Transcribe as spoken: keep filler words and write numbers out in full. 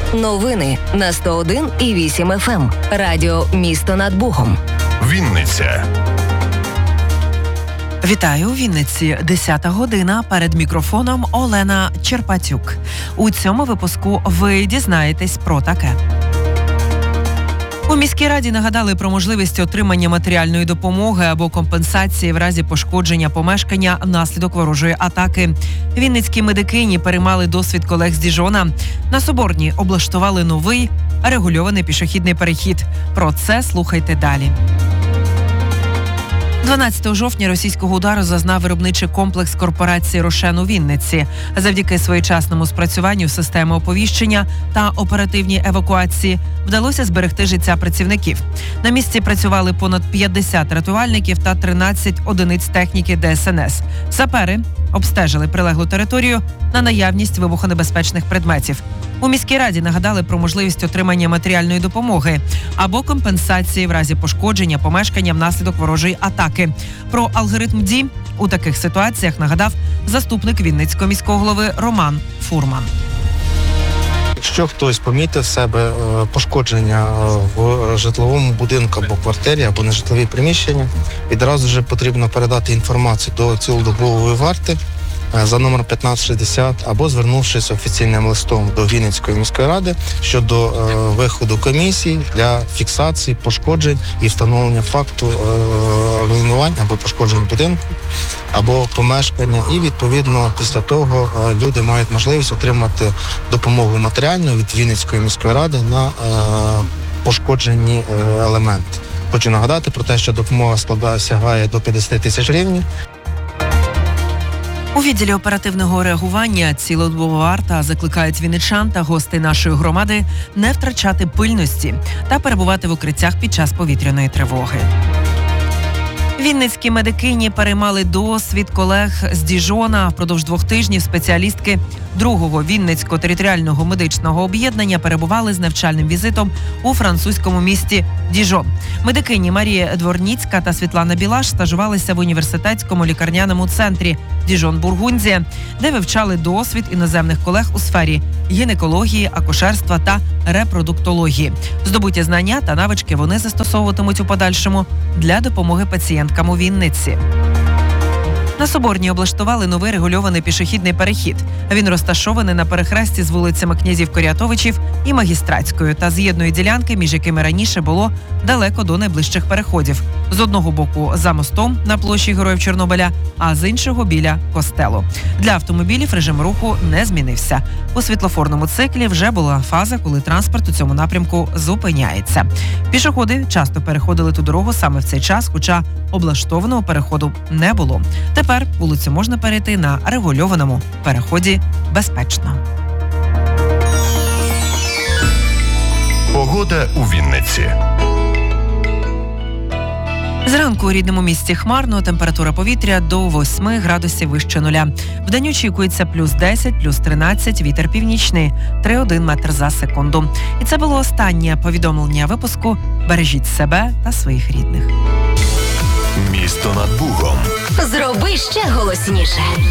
Новини на сто один і вісім еф ем. Радіо «Місто над Богом». Вінниця. Вітаю у Вінниці. десята година. Перед мікрофоном Олена Черпатюк. У цьому випуску ви дізнаєтесь про таке. У міській раді нагадали про можливість отримання матеріальної допомоги або компенсації в разі пошкодження помешкання внаслідок ворожої атаки. Вінницькі медикині переймали досвід колег з Діжона. На Соборній облаштували новий регульований пішохідний перехід. Про це слухайте далі. дванадцятого жовтня російського удару зазнав виробничий комплекс корпорації «Рошен» у Вінниці. Завдяки своєчасному спрацюванню системи оповіщення та оперативній евакуації вдалося зберегти життя працівників. На місці працювали понад п'ятдесят рятувальників та тринадцять одиниць техніки Де Ес Ен Ес. Сапери обстежили прилеглу територію на наявність вибухонебезпечних предметів. У міській раді нагадали про можливість отримання матеріальної допомоги або компенсації в разі пошкодження помешкання внаслідок ворожої атаки. Про алгоритм дій у таких ситуаціях нагадав заступник Вінницького міського голови Роман Фурман. Якщо хтось помітив в себе пошкодження в житловому будинку або квартирі, або нежитлові приміщення, відразу ж потрібно передати інформацію до цілодобової варти за номером п'ятнадцять шістдесят або звернувшись офіційним листом до Вінницької міської ради щодо е, виходу комісії для фіксації пошкоджень і встановлення факту е, руйнування або пошкоджень будинку або помешкання. І відповідно після того е, люди мають можливість отримати допомогу матеріальну від Вінницької міської ради на е, пошкоджені е, елементи. Хочу нагадати про те, що допомога складає сягає до п'ятдесят тисяч гривень. У відділі оперативного реагування цілодобова варта закликають вінничан та гостей нашої громади не втрачати пильності та перебувати в укриттях під час повітряної тривоги. Вінницькі медикині переймали досвід колег з Діжона. Впродовж двох тижнів спеціалістки другого Вінницького територіального медичного об'єднання перебували з навчальним візитом у французькому місті Діжон. Медикині Марія Дворніцька та Світлана Білаш стажувалися в університетському лікарняному центрі Діжон-Бургундія, де вивчали досвід іноземних колег у сфері гінекології, акушерства та репродуктології. Здобуті знання та навички вони застосовуватимуть у подальшому для допомоги пацієнткам у Вінниці. На Соборній облаштували новий регульований пішохідний перехід. Він розташований на перехресті з вулицями Князів Корятовичів і Магістратською та з'єднує ділянки, між якими раніше було далеко до найближчих переходів. З одного боку за мостом на площі Героїв Чорнобиля, а з іншого біля костелу. Для автомобілів режим руху не змінився. У світлофорному циклі вже була фаза, коли транспорт у цьому напрямку зупиняється. Пішоходи часто переходили ту дорогу саме в цей час, хоча облаштованого переходу не було. Тепер вулицю можна перейти на регульованому переході безпечно. Погода у Вінниці. Зранку у рідному місті хмарно, температура повітря до восьми градусів вище нуля. Вдень очікується плюс десять, плюс тринадцять, вітер північний, три цілих один метр за секунду. І це було останнє повідомлення випуску. Бережіть себе та своїх рідних. Місто над Бугом. Зроби ще голосніше.